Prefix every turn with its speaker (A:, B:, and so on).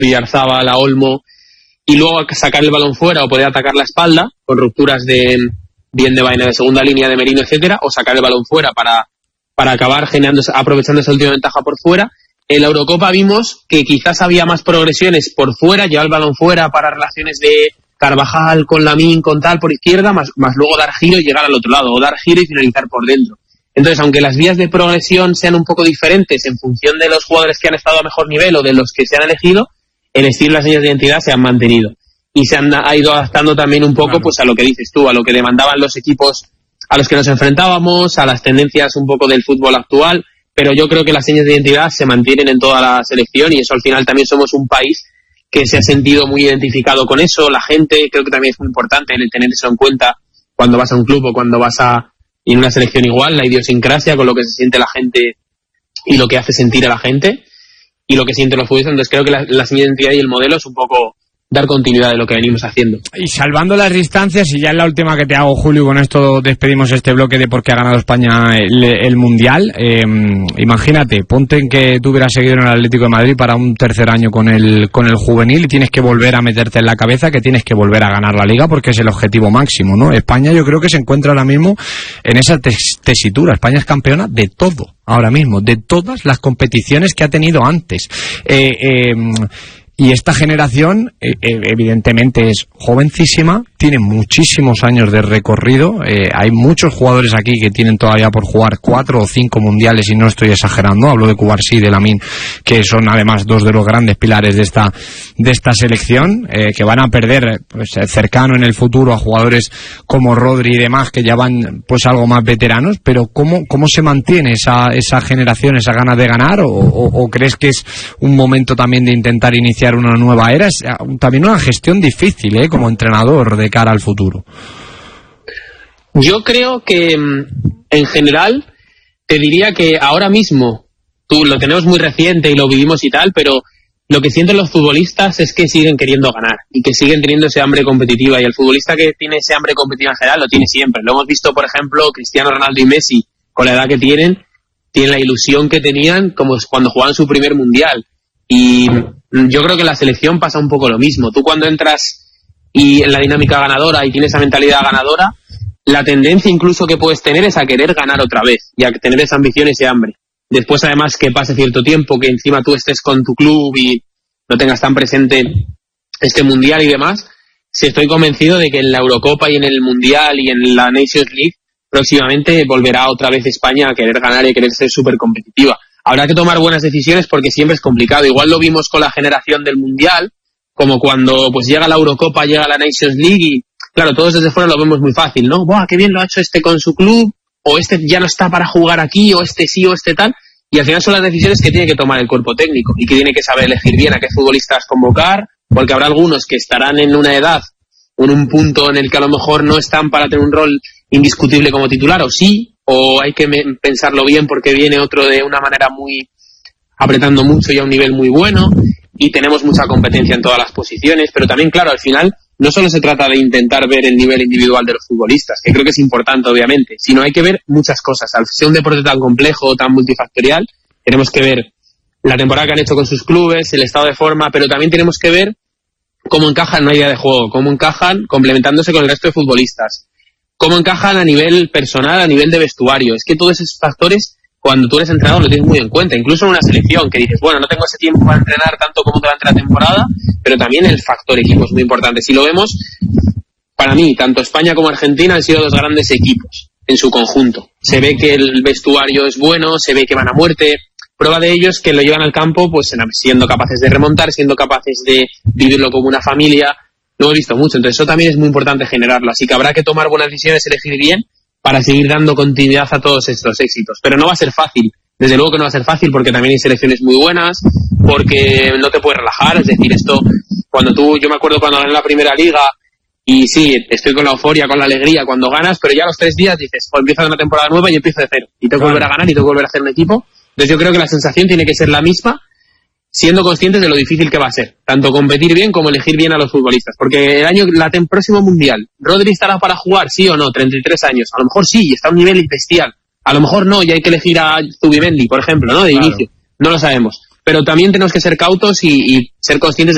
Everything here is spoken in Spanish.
A: Villarzábal, a Olmo, y luego sacar el balón fuera o poder atacar la espalda con rupturas bien de vaina de segunda línea de Merino, etcétera, o sacar el balón fuera para acabar aprovechando esa última ventaja por fuera. En la Eurocopa vimos que quizás había más progresiones por fuera, llevar el balón fuera para relaciones de Carvajal con Lamine, con tal por izquierda, más luego dar giro y llegar al otro lado, o dar giro y finalizar por dentro. Entonces, aunque las vías de progresión sean un poco diferentes en función de los jugadores que han estado a mejor nivel o de los que se han elegido, el estilo y las señas de identidad se han mantenido. Y ha ido adaptando también un poco, pues a lo que dices tú, a lo que demandaban los equipos a los que nos enfrentábamos, a las tendencias un poco del fútbol actual, pero yo creo que las señas de identidad se mantienen en toda la selección y eso al final también somos un país que se ha sentido muy identificado con eso. La gente, creo que también es muy importante el tener eso en cuenta cuando vas a un club o cuando vas en una selección igual, la idiosincrasia con lo que se siente la gente y lo que hace sentir a la gente y lo que sienten los futbolistas. Entonces creo que la señal de identidad y el modelo es un poco dar continuidad de lo que venimos haciendo.
B: Y salvando las distancias, y ya es la última que te hago, Julio, con esto despedimos este bloque de por qué ha ganado España el Mundial. Imagínate, ponte en que tú hubieras seguido en el Atlético de Madrid para un tercer año con el juvenil y tienes que volver a meterte en la cabeza que tienes que volver a ganar la Liga porque es el objetivo máximo, ¿no? España yo creo que se encuentra ahora mismo en esa tesitura. España es campeona de todo, ahora mismo, de todas las competiciones que ha tenido antes. Y esta generación, evidentemente, es jovencísima, tiene muchísimos años de recorrido. Hay muchos jugadores aquí que tienen todavía por jugar 4 o 5 mundiales, y no estoy exagerando. Hablo de Cubarsí y de Lamine, que son además dos de los grandes pilares de esta selección, que van a perder pues cercano en el futuro a jugadores como Rodri y demás, que ya van pues algo más veteranos. Pero ¿cómo se mantiene esa generación, esa ganas de ganar? ¿O crees que es un momento también de intentar iniciar una nueva era? Es también una gestión difícil, como entrenador de cara al futuro.
A: Yo creo que en general te diría que ahora mismo tú lo tenemos muy reciente y lo vivimos y tal, pero lo que sienten los futbolistas es que siguen queriendo ganar y que siguen teniendo ese hambre competitiva, y el futbolista que tiene ese hambre competitiva en general lo tiene siempre. Lo hemos visto, por ejemplo, Cristiano Ronaldo y Messi, con la edad que tienen la ilusión que tenían como cuando jugaban su primer mundial. Y yo creo que en la selección pasa un poco lo mismo. Tú cuando entras y en la dinámica ganadora y tienes esa mentalidad ganadora, la tendencia incluso que puedes tener es a querer ganar otra vez y a tener esa ambición y ese hambre. Después, además, que pase cierto tiempo, que encima tú estés con tu club y no tengas tan presente este mundial y demás, sí estoy convencido de que en la Eurocopa y en el Mundial y en la Nations League próximamente volverá otra vez España a querer ganar y a querer ser súper competitiva. Habrá que tomar buenas decisiones porque siempre es complicado. Igual lo vimos con la generación del Mundial, como cuando pues llega la Eurocopa, llega la Nations League y, claro, todos desde fuera lo vemos muy fácil, ¿no? ¡Buah, qué bien lo ha hecho este con su club! O este ya no está para jugar aquí, o este sí, o este tal. Y al final son las decisiones que tiene que tomar el cuerpo técnico y que tiene que saber elegir bien a qué futbolistas convocar, porque habrá algunos que estarán en una edad o en un punto en el que a lo mejor no están para tener un rol indiscutible como titular, o sí, o hay que pensarlo bien porque viene otro de una manera muy apretando mucho y a un nivel muy bueno, y tenemos mucha competencia en todas las posiciones. Pero también, claro, al final no solo se trata de intentar ver el nivel individual de los futbolistas, que creo que es importante obviamente, sino hay que ver muchas cosas. Al ser un deporte tan complejo, tan multifactorial, tenemos que ver la temporada que han hecho con sus clubes, el estado de forma, pero también tenemos que ver cómo encajan en una idea de juego, cómo encajan complementándose con el resto de futbolistas, cómo encajan a nivel personal, a nivel de vestuario. Es que todos esos factores, cuando tú eres entrenador, lo tienes muy en cuenta. Incluso en una selección, que dices, bueno, no tengo ese tiempo para entrenar tanto como durante la temporada, pero también el factor equipo es muy importante. Si lo vemos, para mí, tanto España como Argentina han sido dos grandes equipos en su conjunto. Se ve que el vestuario es bueno, se ve que van a muerte. Prueba de ello es que lo llevan al campo pues siendo capaces de remontar, siendo capaces de vivirlo como una familia. Lo he visto mucho, entonces eso también es muy importante generarlo, así que habrá que tomar buenas decisiones, elegir bien para seguir dando continuidad a todos estos éxitos, pero no va a ser fácil, desde luego que no va a ser fácil porque también hay selecciones muy buenas, porque no te puedes relajar, es decir, esto, yo me acuerdo cuando gané la primera liga y sí, estoy con la euforia, con la alegría cuando ganas, pero ya a los 3 días dices, pues empieza una temporada nueva y empiezo de cero, y tengo que volver a ganar y tengo que volver a hacer un equipo. Entonces yo creo que la sensación tiene que ser la misma, siendo conscientes de lo difícil que va a ser, tanto competir bien como elegir bien a los futbolistas, porque el próximo Mundial, ¿Rodri estará para jugar, sí o no? 33 años, a lo mejor sí, está a un nivel bestial, a lo mejor no, y hay que elegir a Zubimendi, por ejemplo, ¿no? De inicio, no lo sabemos, pero también tenemos que ser cautos y ser conscientes de